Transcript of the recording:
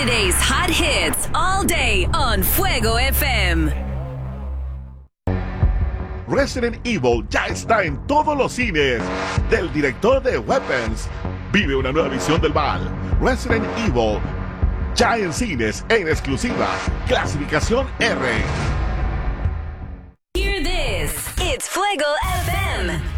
Friday's hot hits all day on Fuego FM. Resident Evil ya está en todos los cines. Del director de Weapons. Vive una nueva visión del mal. Resident Evil ya en cines en exclusiva. Clasificación R. Hear this. It's Fuego FM.